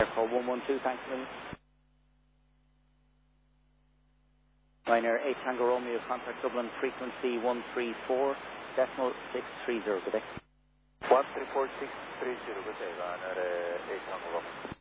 Aircall 112, thanks a million. Ryanair 8 Tango Romeo, contact Dublin, frequency 134, decimal 630, good day. 134,630, good day, Ryanair 8 Tango Romeo.